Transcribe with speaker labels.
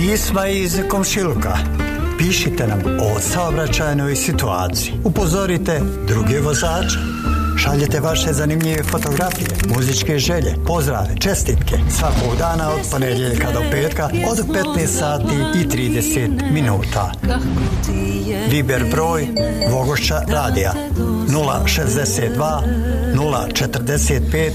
Speaker 1: Pisma iz komšiluka. Pišite nam o saobraćajnoj situaciji. Upozorite druge vozače. Šaljete vaše zanimljive fotografije, muzičke želje, pozdrave, čestitke. Svakog dana od ponedjeljka do petka od 15 sati i 30 minuta. Viber broj Vogošća radija 062 045